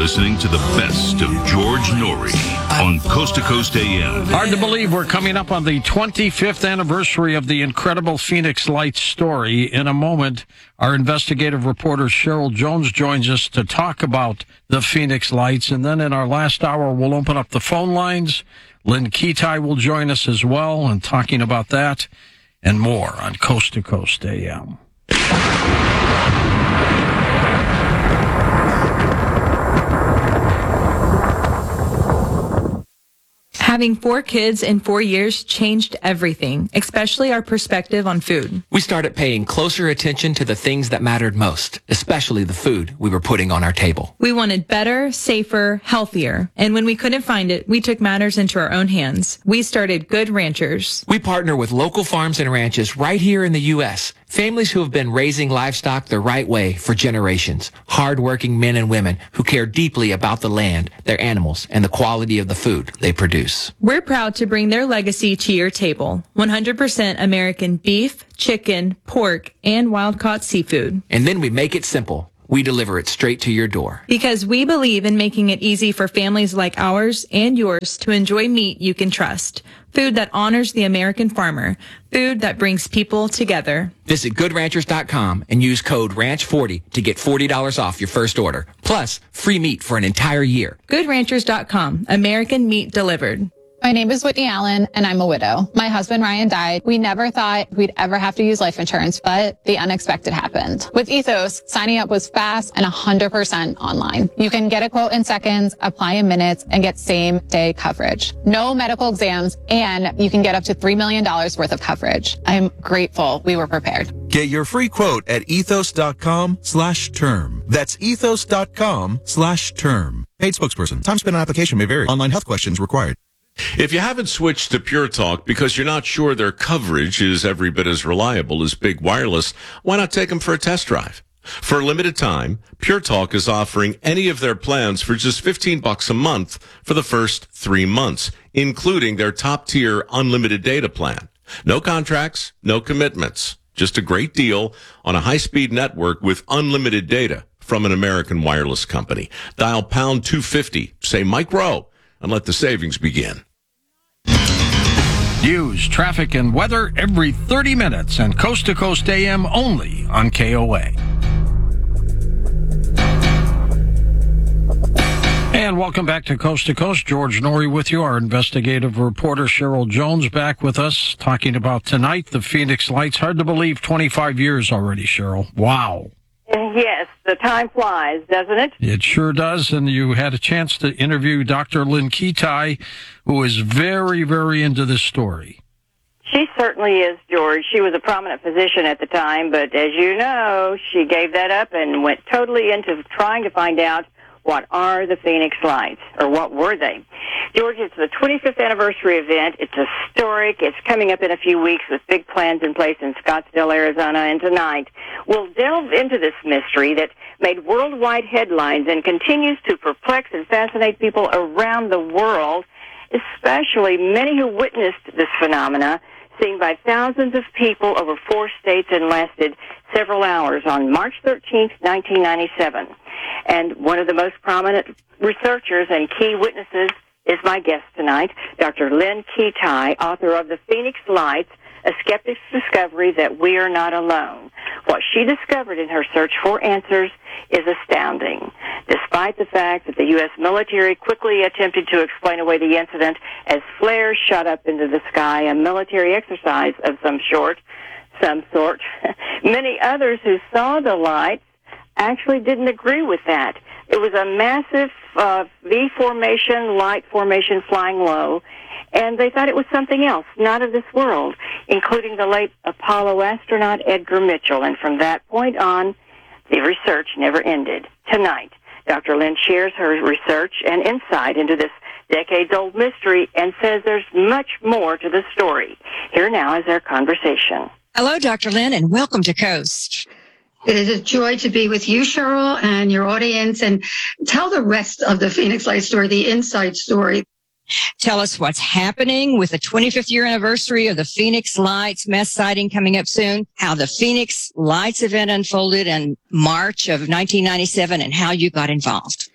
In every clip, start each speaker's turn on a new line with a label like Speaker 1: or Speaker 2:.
Speaker 1: listening to the best of George Noory on Coast to Coast AM.
Speaker 2: Hard to believe we're coming up on the 25th anniversary of the incredible Phoenix Lights story. In a moment, our investigative reporter Cheryl Jones joins us to talk about the Phoenix Lights. And then in our last hour, we'll open up the phone lines. Lynn Ketai will join us as well and talking about that and more on Coast to Coast AM.
Speaker 3: Having 4 kids in 4 years changed everything, especially our perspective on food.
Speaker 4: We started paying closer attention to the things that mattered most, especially the food we were putting on our table.
Speaker 3: We wanted better, safer, healthier. And when we couldn't find it, we took matters into our own hands. We started Good Ranchers.
Speaker 4: We partner with local farms and ranches right here in the U.S., families who have been raising livestock the right way for generations. Hard-working men and women who care deeply about the land, their animals, and the quality of the food they produce.
Speaker 3: We're proud to bring their legacy to your table. 100% American beef, chicken, pork, and wild-caught seafood.
Speaker 4: And then we make it simple. We deliver it straight to your door.
Speaker 3: Because we believe in making it easy for families like ours and yours to enjoy meat you can trust. Food that honors the American farmer. Food that brings people together.
Speaker 4: Visit GoodRanchers.com and use code RANCH40 to get $40 off your first order. Plus, free meat for an entire year.
Speaker 3: GoodRanchers.com. American meat delivered.
Speaker 5: My name is Whitney Allen, and I'm a widow. My husband, Ryan, died. We never thought we'd ever have to use life insurance, but the unexpected happened. With Ethos, signing up was fast and 100% online. You can get a quote in seconds, apply in minutes, and get same-day coverage. No medical exams, and you can get up to $3 million worth of coverage. I'm grateful we were prepared.
Speaker 6: Get your free quote at ethos.com/term. That's ethos.com/term. Paid spokesperson. Time spent on application may vary. Online health questions required.
Speaker 7: If you haven't switched to Pure Talk because you're not sure their coverage is every bit as reliable as Big Wireless, why not take them for a test drive? For a limited time, Pure Talk is offering any of their plans for just $15 a month for the first 3 months, including their top-tier unlimited data plan. No contracts, no commitments. Just a great deal on a high-speed network with unlimited data from an American wireless company. Dial pound 250, say Mike Rowe, and let the savings begin.
Speaker 2: News, traffic, and weather every 30 minutes and Coast to Coast AM only on KOA. And welcome back to Coast. George Noory with you. Our investigative reporter Cheryl Jones back with us talking about tonight, the Phoenix Lights. Hard to believe, 25 years already, Cheryl. Wow.
Speaker 8: Yes, the time flies, doesn't it?
Speaker 2: It sure does, and you had a chance to interview Dr. Lynn Ketai, who is very, very into this story.
Speaker 8: She certainly is, George. She was a prominent physician at the time, but as you know, she gave that up and went totally into trying to find out what are the Phoenix Lights, or what were they? George, it's the 25th anniversary event. It's historic. It's coming up in a few weeks with big plans in place in Scottsdale, Arizona. And tonight, we'll delve into this mystery that made worldwide headlines and continues to perplex and fascinate people around the world, especially many who witnessed this phenomena, seen by thousands of people over 4 states and lasted several hours on March 13th, 1997. And one of the most prominent researchers and key witnesses is my guest tonight, Dr. Lynn Ketai, author of The Phoenix Lights, A Skeptic's Discovery That We Are Not Alone. What she discovered in her search for answers is astounding. Despite the fact that the U.S. military quickly attempted to explain away the incident as flares shot up into the sky, a military exercise of some sort, many others who saw the lights actually didn't agree with that. It was a massive V formation, light formation flying low, and they thought it was something else, not of this world, including the late Apollo astronaut Edgar Mitchell. And from that point on, the research never ended. Tonight, Dr. Lynn shares her research and insight into this decades-old mystery and says there's much more to the story. Here now is our conversation.
Speaker 9: Hello, Dr. Lynn, and welcome to Coast.
Speaker 10: It is a joy to be with you, Cheryl, and your audience, and tell the rest of the Phoenix Lights story, the inside story.
Speaker 9: Tell us what's happening with the 25th year anniversary of the Phoenix Lights mass sighting coming up soon, how the Phoenix Lights event unfolded in March of 1997, and how you got involved.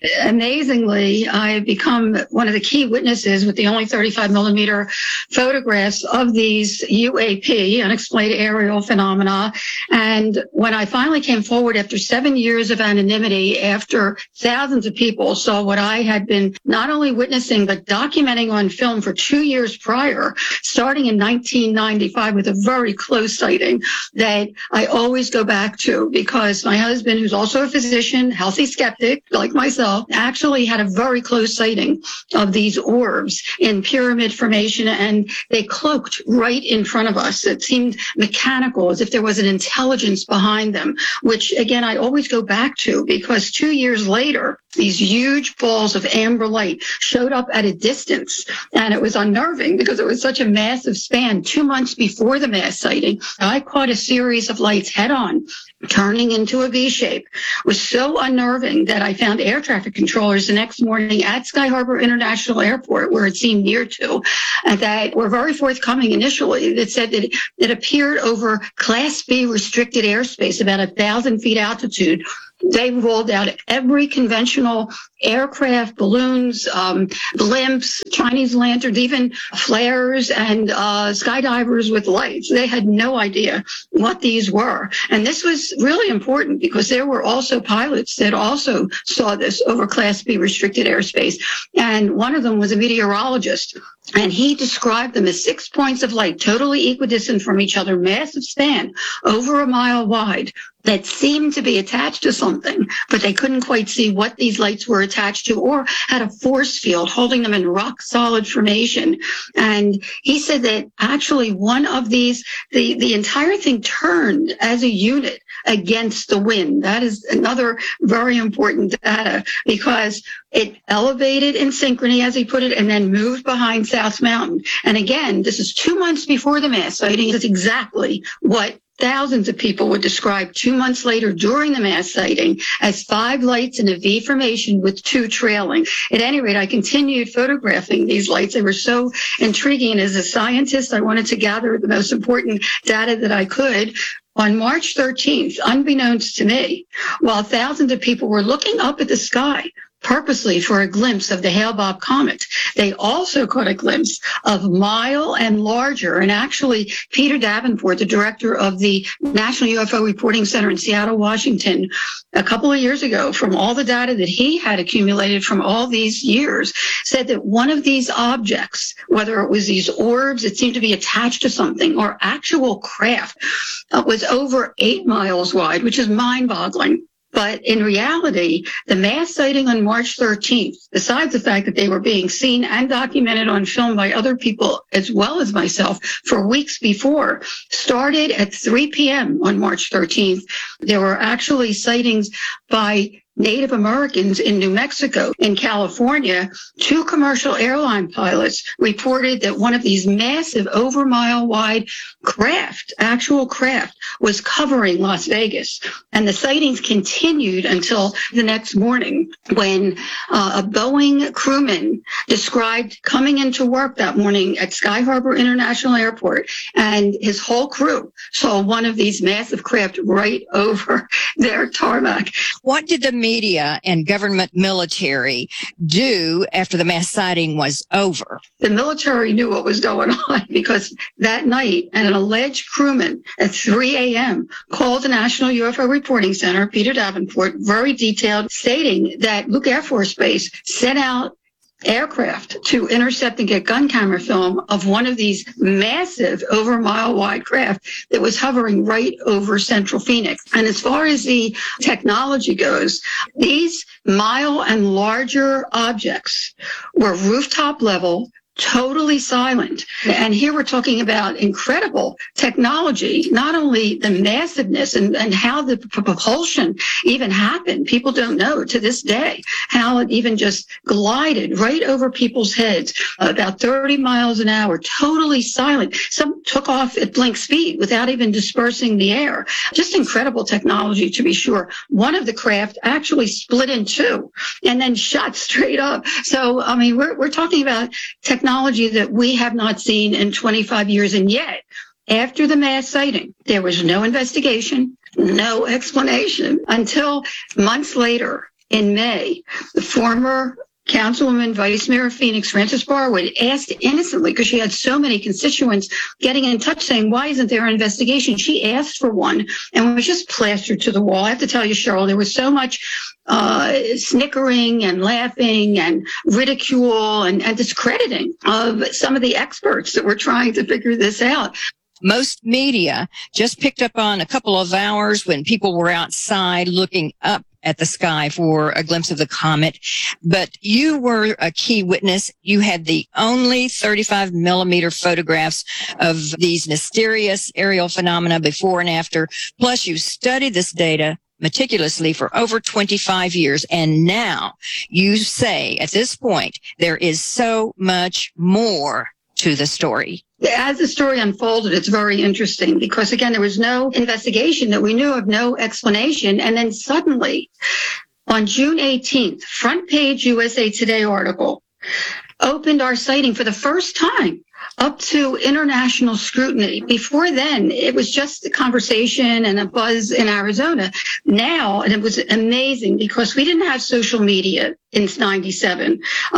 Speaker 10: Amazingly, I have become one of the key witnesses with the only 35 millimeter photographs of these UAP, unexplained aerial phenomena. And when I finally came forward after 7 years of anonymity, after thousands of people saw what I had been not only witnessing, but documenting on film for 2 years prior, starting in 1995 with a very close sighting that I always go back to, because my husband, who's also a physician, healthy skeptic like myself, actually had a very close sighting of these orbs in pyramid formation, and they cloaked right in front of us. It seemed mechanical, as if there was an intelligence behind them, which again, I always go back to, because 2 years later, these huge balls of amber light showed up at a distance, and it was unnerving because it was such a massive span. 2 months before the mass sighting, I caught a series of lights head on, turning into a V shape. It was so unnerving that I found air traffic controllers the next morning at Sky Harbor International Airport, where it seemed near to, that were very forthcoming initially. That said that it appeared over Class B restricted airspace, about 1,000 feet altitude. They rolled out every conventional aircraft, balloons, blimps, Chinese lanterns, even flares, and skydivers with lights. They had no idea what these were. And this was really important because there were also pilots that also saw this over Class B restricted airspace. And one of them was a meteorologist. And he described them as 6 points of light, totally equidistant from each other, massive span, over a mile wide, that seemed to be attached to something, but they couldn't quite see what these lights were attached to, or had a force field holding them in rock solid formation. And he said that actually one of these, the entire thing turned as a unit against the wind. That is another very important data, because it elevated in synchrony, as he put it, and then moved behind South Mountain. And again, this is 2 months before the mass sighting. It's exactly what thousands of people would describe 2 months later during the mass sighting as 5 lights in a V formation with 2 trailing. At any rate, I continued photographing these lights. They were so intriguing. And as a scientist, I wanted to gather the most important data that I could. On March 13th, unbeknownst to me, while thousands of people were looking up at the sky purposely for a glimpse of the Hale-Bopp comet, they also caught a glimpse of mile and larger. And actually, Peter Davenport, the director of the National UFO Reporting Center in Seattle, Washington, a couple of years ago, from all the data that he had accumulated from all these years, said that one of these objects, whether it was these orbs that seemed to be attached to something or actual craft, was over 8 miles wide, which is mind-boggling. But in reality, the mass sighting on March 13th, besides the fact that they were being seen and documented on film by other people as well as myself for weeks before, started at 3 p.m. on March 13th. There were actually sightings by Native Americans in New Mexico. In California, 2 commercial airline pilots reported that one of these massive over mile wide craft, actual craft, was covering Las Vegas. And the sightings continued until the next morning, when a Boeing crewman described coming into work that morning at Sky Harbor International Airport, and his whole crew saw one of these massive craft right over their tarmac.
Speaker 9: What did the media and government military do after the mass sighting was over?
Speaker 10: The military knew what was going on, because that night, an alleged crewman at 3 a.m. called the National UFO Reporting Center, Peter Davenport, very detailed, stating that Luke Air Force Base sent out aircraft to intercept and get gun camera film of one of these massive over mile wide craft that was hovering right over Central Phoenix. And as far as the technology goes, these mile and larger objects were rooftop level, totally silent. And here we're talking about incredible technology, not only the massiveness and how the propulsion even happened. People don't know to this day how it even just glided right over people's heads, about 30 miles an hour, totally silent. Some took off at blink speed without even dispersing the air. Just incredible technology, to be sure. One of the craft actually split in 2 and then shot straight up. So, I mean, we're talking about technology that we have not seen in 25 years. And yet, after the mass sighting, there was no investigation, no explanation, until months later in May, the former Councilwoman Vice Mayor of Phoenix, Frances Barwood, asked innocently, because she had so many constituents getting in touch saying, why isn't there an investigation? She asked for one and was just plastered to the wall. I have to tell you, Cheryl, there was so much snickering and laughing and ridicule and discrediting of some of the experts that were trying to figure this out.
Speaker 9: Most media just picked up on a couple of hours when people were outside looking up at the sky for a glimpse of the comet. But you were a key witness. You had the only 35 millimeter photographs of these mysterious aerial phenomena before and after. Plus, you studied this data meticulously for over 25 years. And now you say at this point, there is so much more to the story.
Speaker 10: As the story unfolded, it's very interesting because, again, there was no investigation that we knew of, no explanation. And then suddenly, on June 18th, front page USA Today article opened our sighting for the first time up to international scrutiny. Before then, it was just a conversation and a buzz in Arizona. Now, and it was amazing because we didn't have social media in 97.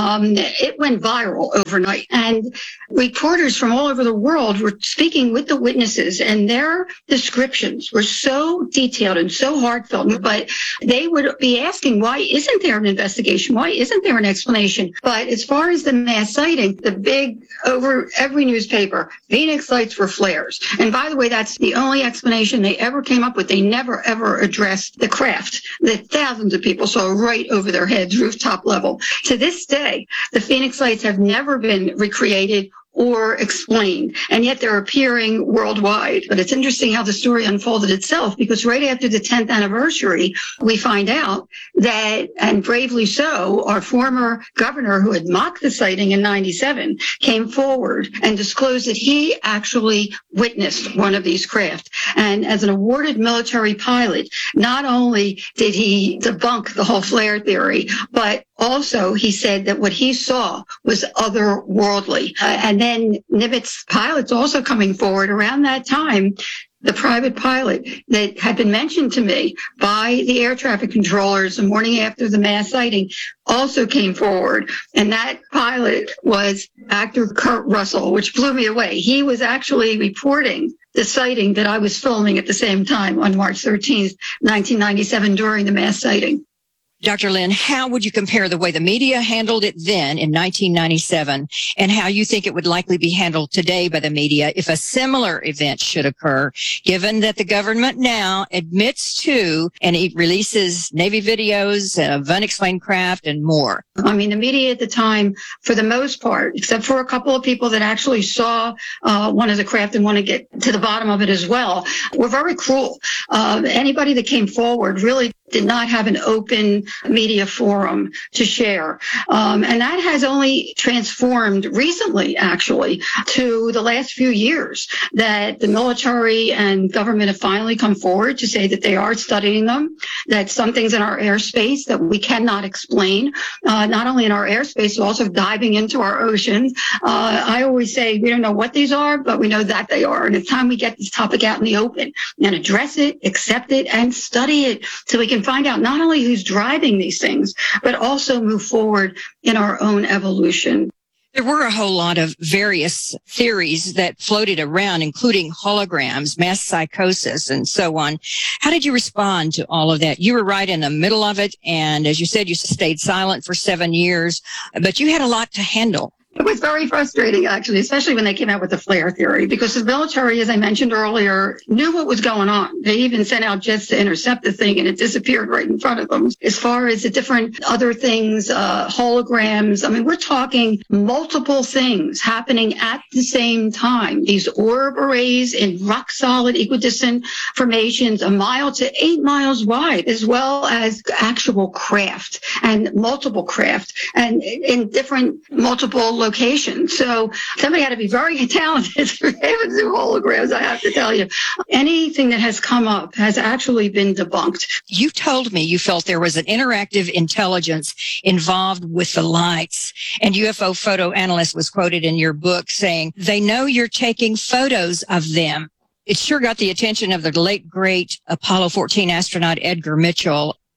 Speaker 10: It went viral overnight. And reporters from all over the world were speaking with the witnesses, and their descriptions were so detailed and so heartfelt. But they would be asking, why isn't there an investigation? Why isn't there an explanation? But as far as the mass sighting, the big over every newspaper, Phoenix lights were flares. And by the way, that's the only explanation they ever came up with. They never, ever addressed the craft that thousands of people saw right over their heads, rooftop level. To this day, the Phoenix lights have never been recreated or explained, and yet they're appearing worldwide. But it's interesting how the story unfolded itself, because right after the 10th anniversary, we find out that, and bravely so, our former governor who had mocked the sighting in 97 came forward and disclosed that he actually witnessed one of these craft. And as an awarded military pilot, not only did he debunk the whole flare theory, but also he said that what he saw was otherworldly. And then Nimitz pilots also coming forward around that time. The private pilot that had been mentioned to me by the air traffic controllers the morning after the mass sighting also came forward. And that pilot was actor Kurt Russell, which blew me away. He was actually reporting the sighting that I was filming at the same time on March 13th, 1997, during the mass sighting.
Speaker 9: Dr. Lynn, how would you compare the way the media handled it then in 1997 and how you think it would likely be handled today by the media if a similar event should occur, given that the government now admits to and it releases Navy videos of unexplained craft and more?
Speaker 10: I mean, the media at the time, for the most part, except for a couple of people that actually saw one of the craft and want to get to the bottom of it as well, were very cruel. Anybody that came forward really did not have an open media forum to share. And that has only transformed recently, actually, to the last few years, that the military and government have finally come forward to say that they are studying them, that some things in our airspace that we cannot explain, not only in our airspace, but also diving into our oceans. I always say we don't know what these are, but we know that they are. And it's time we get this topic out in the open and address it, accept it, and study it so we can find out not only who's driving these things, but also move forward in our own evolution.
Speaker 9: There were a whole lot of various theories that floated around, including holograms, mass psychosis, and so on. How did you respond to all of that? You were right in the middle of it, and as you said, you stayed silent for 7 years, but you had a lot to handle.
Speaker 10: It was very frustrating, actually, especially when they came out with the flare theory, because the military, as I mentioned earlier, knew what was going on. They even sent out jets to intercept the thing, and it disappeared right in front of them. As far as the different other things, holograms, I mean, we're talking multiple things happening at the same time. These orb arrays in rock-solid equidistant formations, a mile to 8 miles wide, as well as actual craft and multiple craft, and in different multiple locations. So somebody had to be very talented to be able to do holograms, I have to tell you. Anything that has come up has actually been debunked.
Speaker 9: You told me you felt there was an interactive intelligence involved with the lights, and UFO photo analyst was quoted in your book saying, they know you're taking photos of them. It sure got the attention of the late, great Apollo 14 astronaut Edgar Mitchell.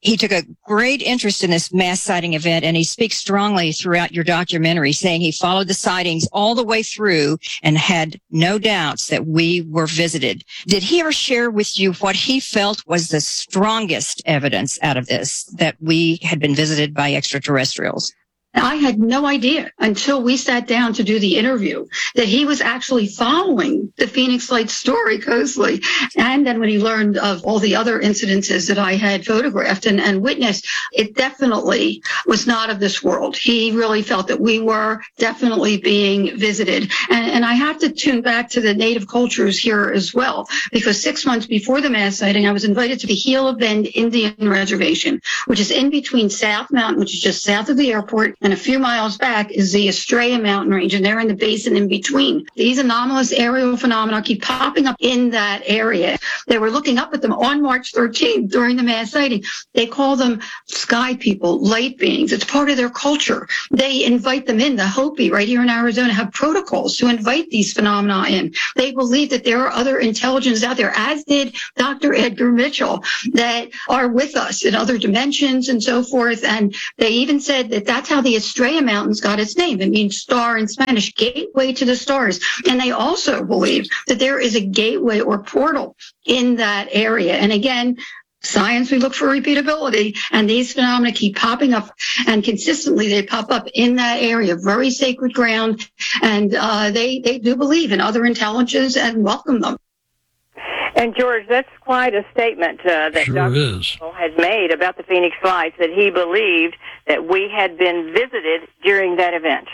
Speaker 9: he took a great interest in this mass sighting event, and he speaks strongly throughout your documentary, saying he followed the sightings all the way through and had no doubts that we were visited. Did he ever share with you what he felt was the strongest evidence out of this, that we had been visited by extraterrestrials?
Speaker 10: I had no idea until we sat down to do the interview that he was actually following the Phoenix Lights story closely. And then when he learned of all the other incidences that I had photographed and witnessed, it definitely was not of this world. He really felt that we were definitely being visited. And I have to tune back to the native cultures here as well, because 6 months before the mass sighting, I was invited to the Gila Bend Indian Reservation, which is in between South Mountain, which is just south of the airport, and a few miles back is the Estrella Mountain Range, and they're in the basin in between. These anomalous aerial phenomena keep popping up in that area. They were looking up at them on March 13th during the mass sighting. They call them sky people, light beings. It's part of their culture. They invite them in. The Hopi right here in Arizona have protocols to invite these phenomena in. They believe that there are other intelligences out there, as did Dr. Edgar Mitchell, that are with us in other dimensions and so forth. And they even said that that's how the Estrella Mountains got its name. It means star in Spanish, gateway to the stars. And they also believe that there is a gateway or portal in that area. And again, science, we look for repeatability, and these phenomena keep popping up, and consistently they pop up in that area, very sacred ground, and they do believe in other intelligences and welcome them.
Speaker 8: And George, that's quite a statement that
Speaker 2: Sure
Speaker 8: Dr.
Speaker 2: is.
Speaker 8: had made about the Phoenix Lights, that he believed that we had been visited during that event.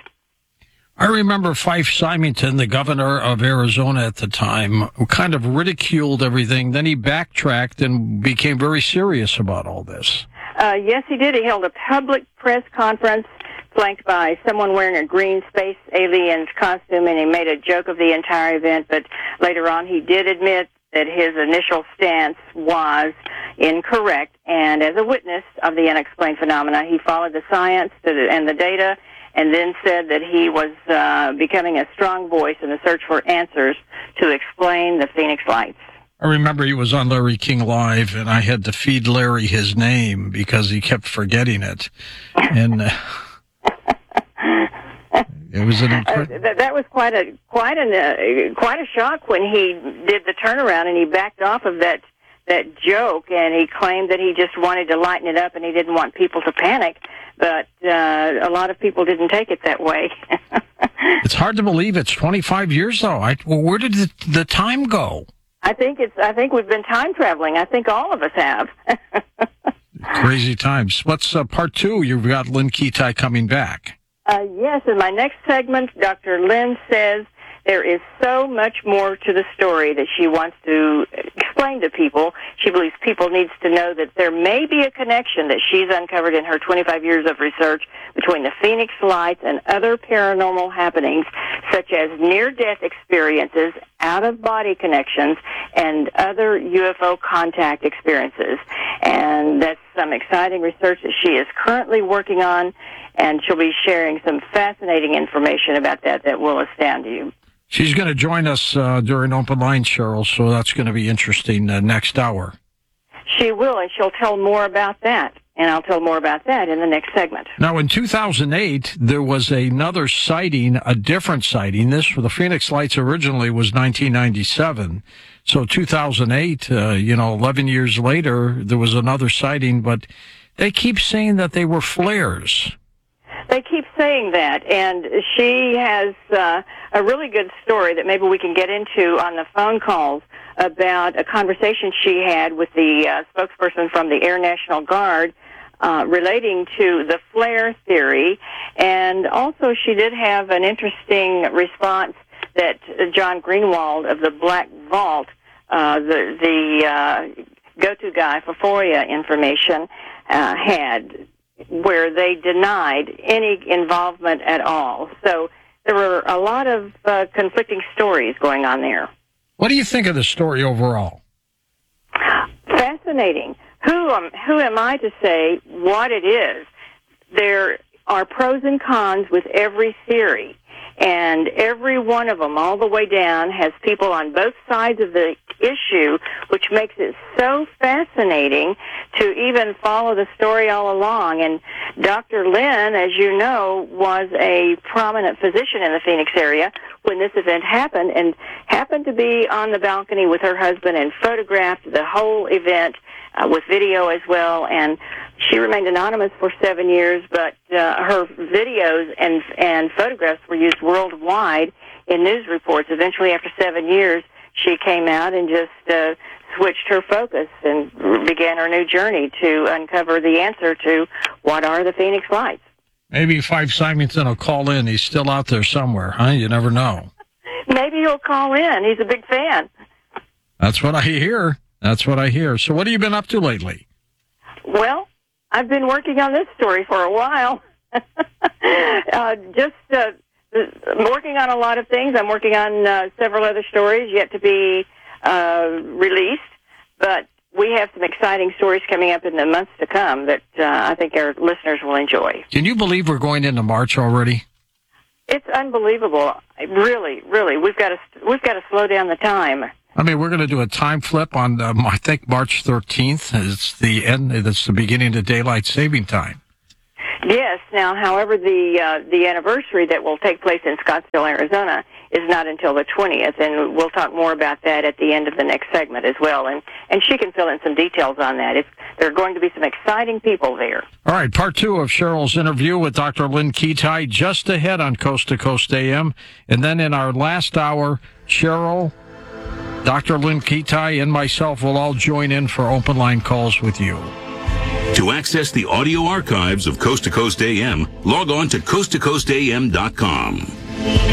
Speaker 2: I remember Fife Symington, the governor of Arizona at the time, who kind of ridiculed everything. Then he backtracked and became very serious about all this.
Speaker 8: Yes, he did. He held a public press conference flanked by someone wearing a green space alien's costume, and he made a joke of the entire event. But later on, he did admit that his initial stance was incorrect, and as a witness of the unexplained phenomena, he followed the science and the data, and then said that he was becoming a strong voice in the search for answers to explain the Phoenix Lights.
Speaker 2: I remember he was on Larry King Live, and I had to feed Larry his name because he kept forgetting it. And it was an
Speaker 8: that was quite a shock when he did the turnaround and he backed off of that joke, and he claimed that he just wanted to lighten it up and he didn't want people to panic. But a lot of people didn't take it that way.
Speaker 2: It's hard to believe it's 25 years though. Where did the time go?
Speaker 8: I think we've been time traveling. I think all of us have.
Speaker 2: Crazy times. What's part two? You've got Lynn Ketai coming back.
Speaker 8: Yes, in my next segment, Dr. Lynn says there is so much more to the story that she wants to explain to people. She believes people need to know that there may be a connection that she's uncovered in her 25 years of research between the Phoenix Lights and other paranormal happenings, such as near-death experiences, out-of-body connections, and other UFO contact experiences. And that's some exciting research that she is currently working on, and she'll be sharing some fascinating information about that will astound you.
Speaker 2: She's going to join us during Open Line, Cheryl, so that's going to be interesting next hour.
Speaker 8: She will, and she'll tell more about that, and I'll tell more about that in the next segment.
Speaker 2: Now, in 2008, there was another sighting, a different sighting. This for the Phoenix Lights originally was 1997. So 2008, 11 years later, there was another sighting, but they keep saying that they were flares.
Speaker 8: They keep saying that, and she has a really good story that maybe we can get into on the phone calls about a conversation she had with the spokesperson from the Air National Guard relating to the flare theory. And also she did have an interesting response that John Greenwald of the Black Vault, the go-to guy for FOIA information, had, where they denied any involvement at all. So there were a lot of conflicting stories going on there.
Speaker 2: What do you think of the story overall?
Speaker 8: Fascinating. Who am I to say what it is? There are pros and cons with every theory. And every one of them, all the way down, has people on both sides of the issue, which makes it so fascinating to even follow the story all along. And Dr. Lynn, as you know, was a prominent physician in the Phoenix area when this event happened, and happened to be on the balcony with her husband and photographed the whole event with video as well. And she remained anonymous for 7 years, but her videos and photographs were used worldwide in news reports. Eventually, after 7 years, she came out and just switched her focus and began her new journey to uncover the answer to what are the Phoenix Lights.
Speaker 2: Maybe Fife Symington will call in. He's still out there somewhere, huh? You never know.
Speaker 8: Maybe he'll call in. He's a big fan.
Speaker 2: That's what I hear. That's what I hear. So what have you been up to lately?
Speaker 8: Well, I've been working on this story for a while. Working on a lot of things. I'm working on several other stories yet to be released, but we have some exciting stories coming up in the months to come that I think our listeners will enjoy.
Speaker 2: Can you believe we're going into March already?
Speaker 8: It's unbelievable. Really, really. We've got to slow down the time.
Speaker 2: I mean, we're going to do a time flip on, I think, March 13th. It's the end. It's the beginning of daylight saving time.
Speaker 8: Yes. Now, however, the anniversary that will take place in Scottsdale, Arizona, is not until the 20th, and we'll talk more about that at the end of the next segment as well. And she can fill in some details on that. There are going to be some exciting people there.
Speaker 2: All right, part 2 of Cheryl's interview with Dr. Lynn Ketai just ahead on Coast to Coast AM. And then in our last hour, Cheryl, Dr. Lynn Ketai, and myself will all join in for open line calls with you.
Speaker 1: To access the audio archives of Coast to Coast AM, log on to coasttocoastam.com.